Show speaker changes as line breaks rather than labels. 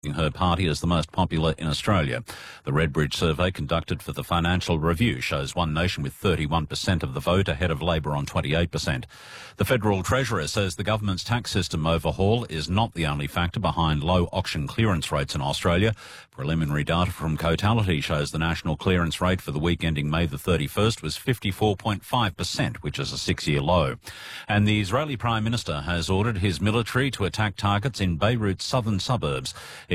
her party as the most popular in Australia. The Redbridge survey conducted for the Financial Review shows One Nation with 31% of the vote ahead of Labor on 28%. The Federal Treasurer says the government's tax system overhaul is not the only factor behind low auction clearance rates in Australia. Preliminary data from Cotality shows the national clearance rate for the week ending May the 31st was 54.5%, which is a 6-year low. And the Israeli Prime Minister has ordered his military to attack targets in Beirut's southern suburbs.